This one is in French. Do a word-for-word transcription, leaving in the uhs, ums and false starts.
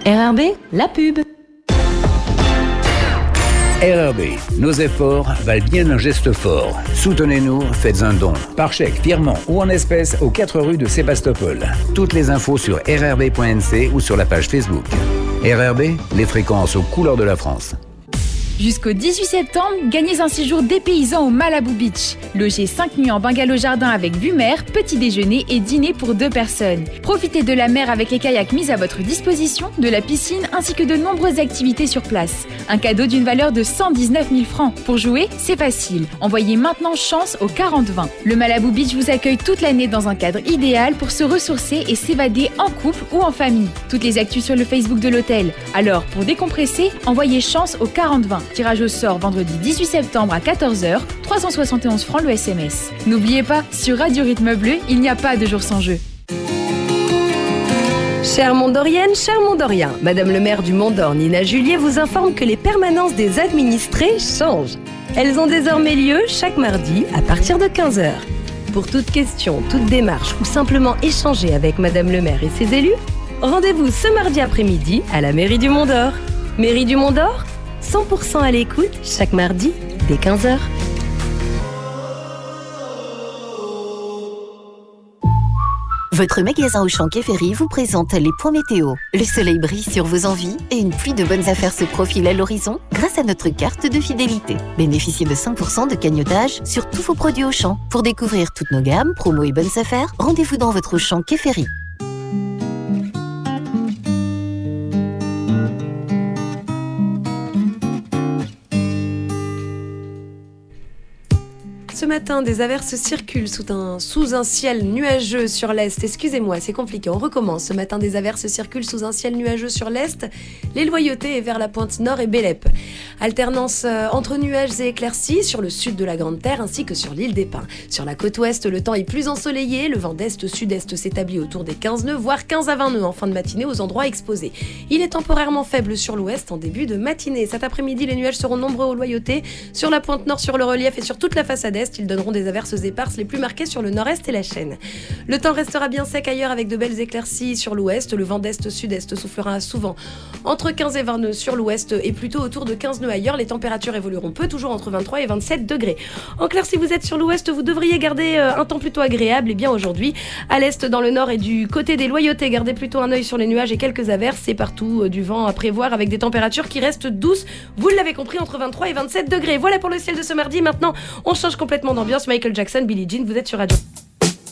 R R B, la pub. R R B, nos efforts valent bien un geste fort. Soutenez-nous, faites un don, par chèque, virement ou en espèces aux quatre rues de Sébastopol. Toutes les infos sur r r b point n c ou sur la page Facebook. R R B, les fréquences aux couleurs de la France. Jusqu'au dix-huit septembre, gagnez un séjour dépaysant au Malibu Beach. Logez cinq nuits en bungalow jardin avec vue mer, petit déjeuner et dîner pour deux personnes. Profitez de la mer avec les kayaks mis à votre disposition, de la piscine ainsi que de nombreuses activités sur place. Un cadeau d'une valeur de cent dix-neuf mille francs. Pour jouer, c'est facile. Envoyez maintenant chance au quarante vingt. Le Malibu Beach vous accueille toute l'année dans un cadre idéal pour se ressourcer et s'évader en couple ou en famille. Toutes les actus sur le Facebook de l'hôtel. Alors, pour décompresser, envoyez chance au quarante vingt. Tirage au sort vendredi dix-huit septembre à quatorze heures, trois cent soixante et onze francs le S M S. N'oubliez pas, sur Radio Rythme Bleu, il n'y a pas de jour sans jeu. Chère Mondorienne, chère Mondorien, Madame le maire du Mont-d'Or, Nina Julier, vous informe que les permanences des administrés changent. Elles ont désormais lieu chaque mardi à partir de quinze heures. Pour toute question, toute démarche ou simplement échanger avec Madame le maire et ses élus, rendez-vous ce mardi après-midi à la mairie du Mont-d'Or. Mairie du Mont-d'Or, cent pour cent à l'écoute chaque mardi dès quinze heures. Votre magasin Auchan Quai Ferry vous présente les points météo. Le soleil brille sur vos envies et une pluie de bonnes affaires se profile à l'horizon grâce à notre carte de fidélité. Bénéficiez de cinq pour cent de cagnotage sur tous vos produits Auchan. Pour découvrir toutes nos gammes, promos et bonnes affaires, rendez-vous dans votre Auchan Quai Ferry. Ce matin, des averses circulent sous un, sous un ciel nuageux sur l'Est. Excusez-moi, c'est compliqué, on recommence. Ce matin, des averses circulent sous un ciel nuageux sur l'Est, les Loyautés et vers la pointe nord et Bélep. Alternance euh, entre nuages et éclaircies sur le sud de la Grande Terre ainsi que sur l'île des Pins. Sur la côte ouest, le temps est plus ensoleillé. Le vent d'est-sud-est s'établit autour des quinze nœuds, voire quinze à vingt nœuds en fin de matinée aux endroits exposés. Il est temporairement faible sur l'ouest en début de matinée. Cet après-midi, les nuages seront nombreux aux Loyautés, sur la pointe nord, sur le relief et sur toute la façade est. Ils donneront des averses éparses les plus marquées sur le nord-est et la Chaîne. Le temps restera bien sec ailleurs avec de belles éclaircies sur l'ouest. Le vent d'est-sud-est soufflera souvent entre quinze et vingt nœuds sur l'ouest et plutôt autour de quinze nœuds ailleurs. Les températures évolueront peu, toujours entre vingt-trois et vingt-sept degrés. En clair, si vous êtes sur l'ouest, vous devriez garder un temps plutôt agréable. Et bien aujourd'hui, à l'est, dans le nord et du côté des Loyautés, gardez plutôt un œil sur les nuages et quelques averses. C'est partout du vent à prévoir avec des températures qui restent douces. Vous l'avez compris, entre vingt-trois et vingt-sept degrés. Voilà pour le ciel de ce mardi. Maintenant, on change complètement d'ambiance. Michael Jackson, Billie Jean, vous êtes sur Radio.